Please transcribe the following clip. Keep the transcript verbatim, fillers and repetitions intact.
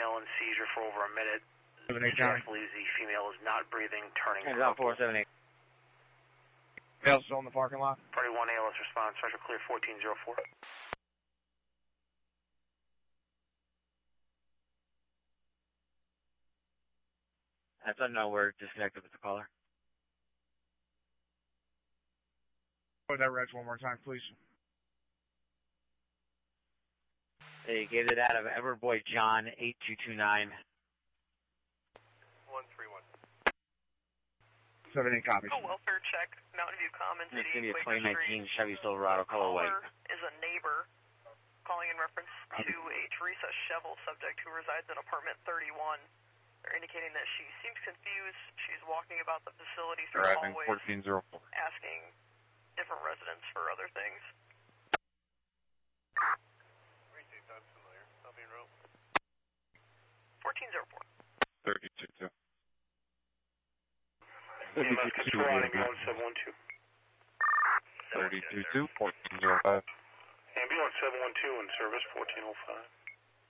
female in seizure for over a minute. seven eight Staff believes the female is not breathing, turning Hands out four seven eight. Male still in the parking lot. Party one A L S response, Roger, clear fourteen zero four. That's unknown, we're disconnected with the caller. Go that reg one more time, please. They gave it out of Everboy John eight two two nine. one three one. seven eight copy. Oh, welfare check, Mountain View Commons. It's going to be a twenty nineteen Chevy Silverado colorway. Caller is a neighbor calling in reference to a Teresa Shevel subject who resides in apartment thirty-one. They're indicating that she seems confused. She's walking about the facility through the hallways, fourteen zero four. asking different residents for other things. Sounds familiar. I'll be in row. fourteen zero four. thirty-two two. E M S control on ambulance seven one two. thirty-two two, fourteen zero five. Ambulance seven one two in service fourteen oh five.